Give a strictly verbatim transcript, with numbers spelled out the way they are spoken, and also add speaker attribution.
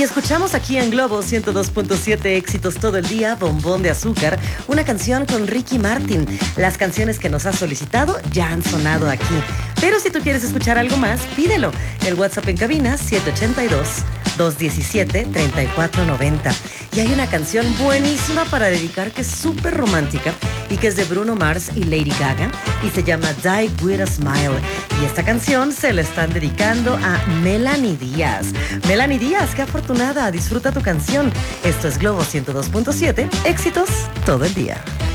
Speaker 1: Y escuchamos aquí en Globo ciento dos punto siete éxitos todo el día, Bombón de Azúcar, una canción con Ricky Martin. Las canciones que nos has solicitado ya han sonado aquí. Pero si tú quieres escuchar algo más, pídelo. El WhatsApp en cabina siete ocho dos, dos uno siete, tres cuatro nueve cero. Y hay una canción buenísima para dedicar que es súper romántica y que es de Bruno Mars y Lady Gaga y se llama Die With A Smile. Y esta canción se la están dedicando a Melanie Díaz. Melanie Díaz, qué afortunada, disfruta tu canción. Esto es Globo ciento dos punto siete, éxitos todo el día.